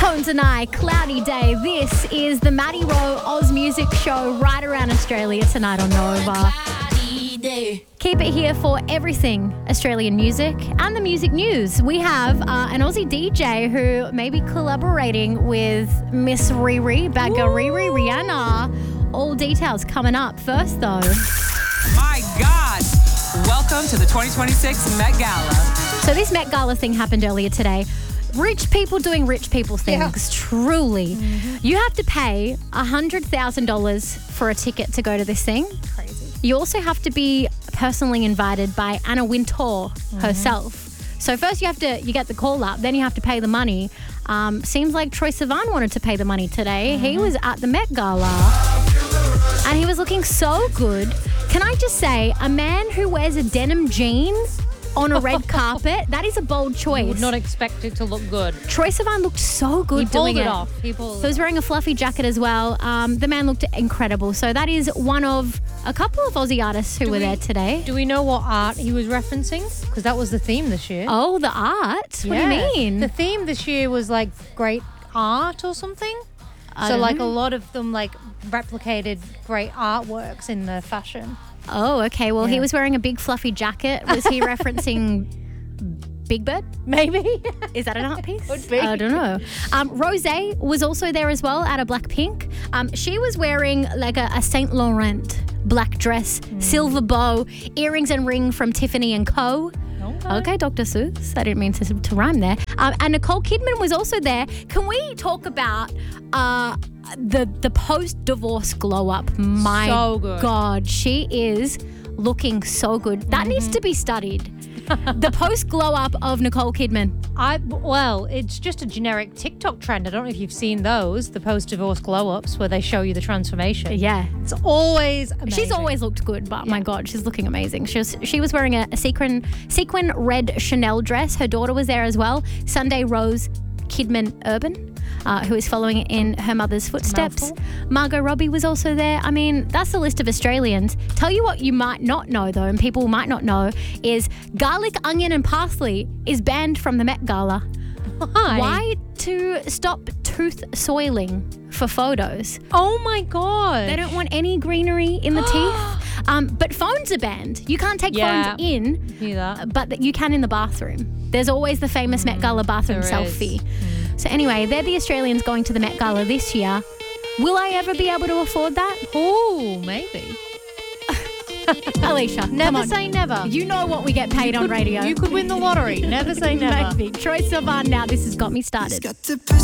Tones and I, cloudy day. This is the Maddie Rowe Oz Music Show right around Australia tonight on Nova. Keep it here for everything Australian music and the music news. We have an Aussie DJ who may be collaborating with Miss Riri, bad girl Riri, Rihanna. All details coming up. First though. My God. Welcome to the 2026 Met Gala. So this Met Gala thing happened earlier today. Rich people doing rich people things, truly. Mm-hmm. You have to pay $100,000 for a ticket to go to this thing. Crazy. You also have to be personally invited by Anna Wintour herself. So first you get the call up, then you have to pay the money. Seems like Troye Sivan wanted to pay the money today. He was at the Met Gala and he was looking so good. Can I just say, a man who wears a denim jean on a red carpet, that is a bold choice. Would not expect it to look good. Troye Sivan looked so good doing it. He pulled So he was wearing a fluffy jacket as well. The man looked incredible. So that is one of a couple of Aussie artists who were there today. Do we know what art he was referencing? Because that was the theme this year. Oh, the art? What do you mean? The theme this year was like great art or something. I So don't like know. a lot of them like replicated great artworks in the fashion. Oh, okay. Well, he was wearing a big fluffy jacket. Was he referencing Big Bird? Maybe. Is that an art piece? Could be. I don't know. Rosé was also there as well out of Blackpink. She was wearing like a Saint Laurent black dress, silver bow, earrings and ring from Tiffany & Co. Okay, Dr. Seuss. I didn't mean to rhyme there. And Nicole Kidman was also there. Can we talk about the post-divorce glow-up? My So good. God, she is looking so good. That needs to be studied. The post-glow-up of Nicole Kidman. Well, it's just a generic TikTok trend. I don't know if you've seen those, the post-divorce glow-ups where they show you the transformation. Yeah. It's always amazing. She's always looked good, but my God, she's looking amazing. She was wearing a sequin red Chanel dress. Her daughter was there as well. Sunday Rose Kidman Urban, who is following in her mother's footsteps. Margot Robbie was also there. I mean, that's the list of Australians. Tell you what you might not know, though, and people might not know, is garlic, onion and parsley is banned from the Met Gala. Why? To stop tooth soiling for photos. Oh my God. They don't want any greenery in the teeth. But phones are banned. You can't take phones in, Hear that. but you can in the bathroom. There's always the famous Met Gala bathroom there is. selfie. So anyway, they're the Australians going to the Met Gala this year. Will I ever be able to afford that? Oh, maybe. Alicia, come Never on. say never. You know what we get paid on radio. You could win the lottery. Never say never. Maybe. Troye Sivan now. This has got me started.